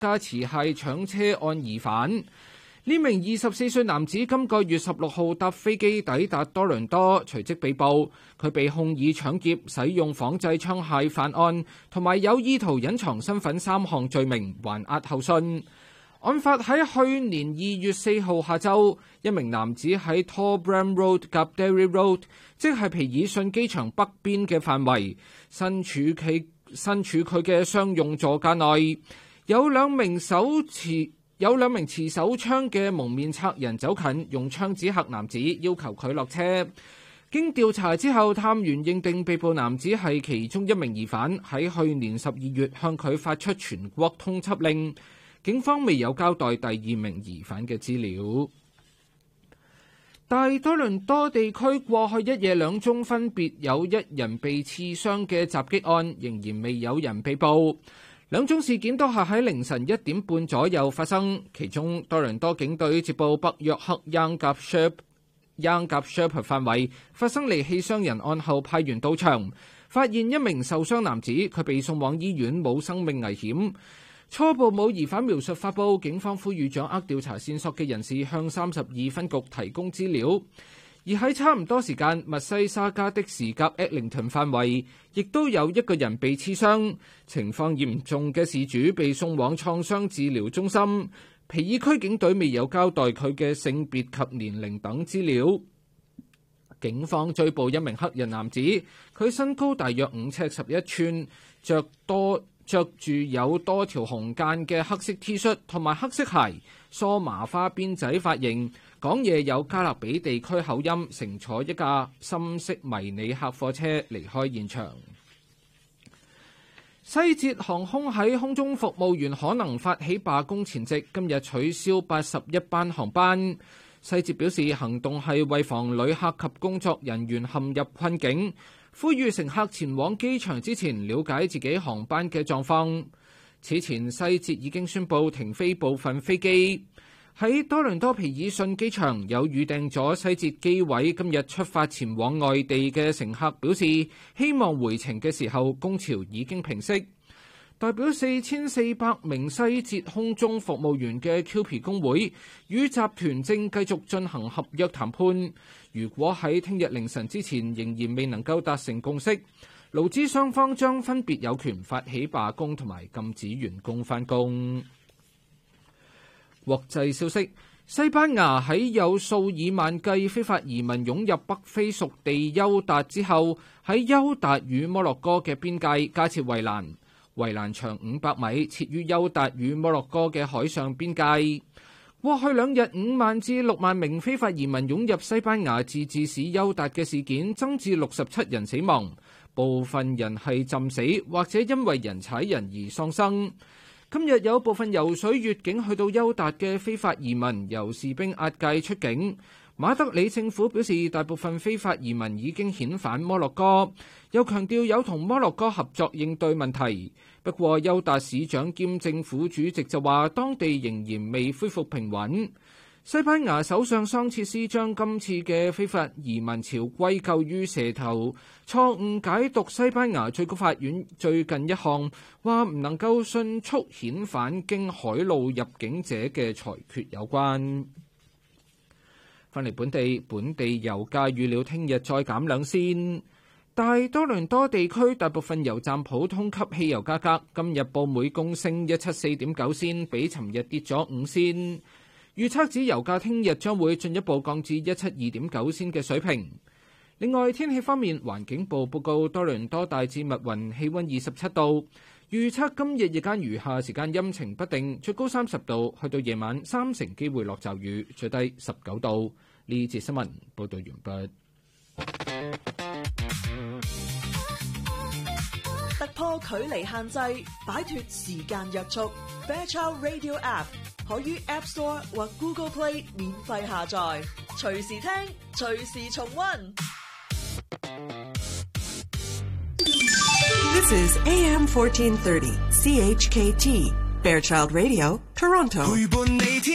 加持械搶車案疑犯。呢名24歲男子今個月16號搭飛機抵達多倫多，隨即被捕。佢被控以搶劫、使用仿製槍械犯案同埋有意圖隱藏身份3項罪名，還押候訊。案發喺去年2月4號下晝，一名男子喺 Torbram Road 及 Derry Road， 即係皮爾遜機場北邊嘅範圍，身處佢嘅商用座駕內，有兩名持手槍嘅蒙面賊人走近，用槍指嚇男子，要求佢落車。經調查之後，探員認定被捕男子係其中一名疑犯，喺去年12月向佢發出全國通緝令。警方未有交代第二名疑犯嘅資料。大多倫多地區過去一夜2宗分別有1人被刺傷嘅襲擊案，仍然未有人被捕。2宗事件都係喺凌晨1點半左右發生，其中多倫多警隊接報北約克 Yonge 及 Sherpa 範圍發生離氣傷人案後，派員到場，發現一名受傷男子，佢被送往醫院，冇生命危險。初步冇疑犯描述發布，警方呼籲掌握調查線索嘅人士向32分局提供資料。而喺差唔多時間，密西沙加的士及 Eglinton 範圍亦都有1個人被刺傷，情況嚴重嘅事主被送往創傷治療中心。皮爾區警隊未有交代佢嘅性別及年齡等資料。警方追捕一名黑人男子，佢身高大約5尺11寸，着住有多條紅間嘅黑色 T 恤同埋黑色鞋，梳麻花辮仔髮型，講嘢有加勒比地區口音，乘坐一架深色迷你客貨車離開現場。西捷航空喺空中服務員可能發起罷工前夕，今日取消81班航班。西捷表示，行動係為防旅客及工作人員陷入困境，呼籲乘客前往機場之前了解自己航班嘅狀況。此前，西捷已經宣布停飛部分飛機。喺多倫多皮爾遜機場，有預訂咗西捷機位今日出發前往外地嘅乘客表示，希望回程嘅時候工潮已經平息。代表4400名西捷空中服務員嘅 QP 工會與集團正繼續進行合約談判。如果喺聽日凌晨之前仍然未能夠達成共識，勞資雙方將分別有權發起罷工同埋禁止員工返工。國際消息，西班牙喺有數以萬計非法移民湧入北非屬地休達之後，喺休達與摩洛哥嘅邊界加設圍欄，圍欄長500米，設於休達與摩洛哥嘅海上邊界。過去2日5萬至6萬名非法移民湧入西班牙自治市休達嘅事件增至67人死亡，部分人係浸死或者因為人踩人而喪生。今日有部分游水越境去到休達嘅非法移民由士兵押解出境。馬德里政府表示，大部分非法移民已經遣返摩洛哥，又強調有同摩洛哥合作應對問題。不過，休達市長兼政府主席就話，當地仍然未恢復平穩。西班牙首相桑切斯將今次嘅非法移民潮歸咎於蛇頭，錯誤解讀西班牙最高法院最近一項話唔能夠迅速遣返經海路入境者嘅裁決有關。翻嚟本地油價預料聽日再減2仙。大多倫多地區大部分油站普通級汽油價格今日報每公升174.9仙，比尋日跌咗5仙。預測指油價聽日將會進一步降至172.9仙嘅水平。另外，天氣方面，環境部報告多倫多大致密雲，氣溫27度。預測今日日間餘下時間陰晴不定，最高30度，去到夜晚3成機會落驟雨，最低19度。呢節新聞報道完畢。 突破距離限制，擺脫時間約束。Fairchild Radio App 可於 App Store 或 Google Play 免費下載，隨時聽，隨時重溫。 This is AM 1430 CHKT Fairchild Radio, Toronto.